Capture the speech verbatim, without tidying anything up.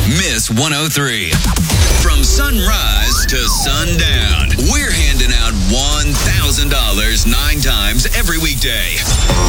miss one oh three. From sunrise to sundown, we're handing out one thousand dollars nine times every weekday.